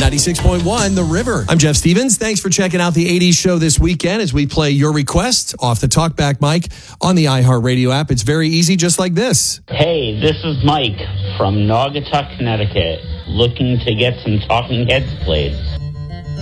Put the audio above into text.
96.1 The River. I'm Jeff Stevens. Thanks for checking out the 80s show this weekend as we play your request off the talkback mic on the iHeartRadio app. It's very easy, just like this. Hey, this is Mike from Naugatuck, Connecticut, looking to get some Talking Heads played.